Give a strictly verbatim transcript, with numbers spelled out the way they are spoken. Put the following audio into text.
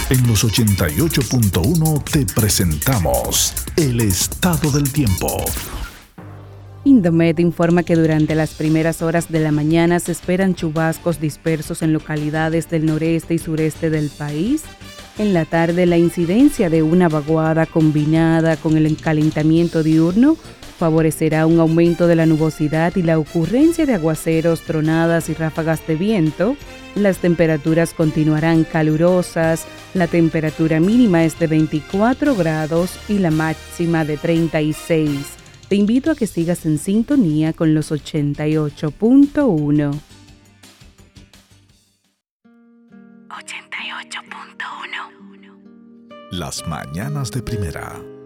En los ochenta y ocho punto uno te presentamos el estado del tiempo. Indomet informa que durante las primeras horas de la mañana se esperan chubascos dispersos en localidades del noreste y sureste del país. En la tarde, la incidencia de una vaguada combinada con el calentamiento diurno favorecerá un aumento de la nubosidad y la ocurrencia de aguaceros, tronadas y ráfagas de viento. Las temperaturas continuarán calurosas, la temperatura mínima es de veinticuatro grados y la máxima de treinta y seis. Te invito a que sigas en sintonía con los ochenta y ocho punto uno. Las mañanas de primera.